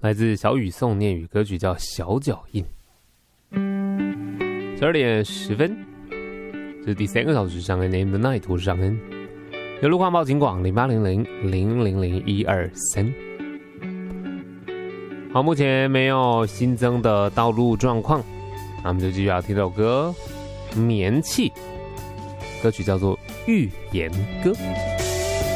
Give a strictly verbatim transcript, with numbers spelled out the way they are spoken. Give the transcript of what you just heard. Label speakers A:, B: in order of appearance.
A: 来自小雨颂念语歌曲叫《小脚印》。十二点十分，这是第三个小时上恩 Name the Night， 我是上恩。有路况报警广零八零零零零零一二三。好，目前没有新增的道路状况，那我们就继续要听这首歌《棉气》，歌曲叫做《预言歌》。